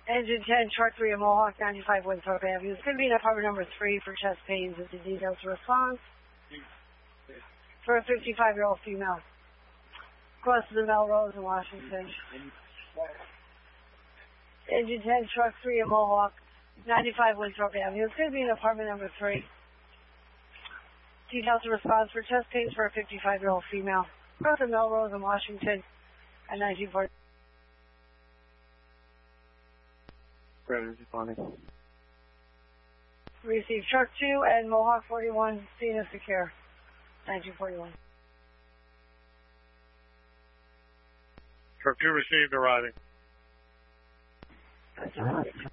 Engine 10, truck 3 at Mohawk, 95 Winthrop Avenue. It's going to be in apartment number 3 for chest pains with the details to respond. For a 55-year-old female. Across the Melrose in Washington. Engine 10, truck 3 at Mohawk, 95 Winthrop Avenue. It's going to be in apartment number 3. Details to respond for chest pains for a 55-year-old female. Across the Melrose in Washington at 1940. Brandon responding. Receive truck 2 and Mohawk 41, Cena Secure, 1941. Truck 2 received, arriving.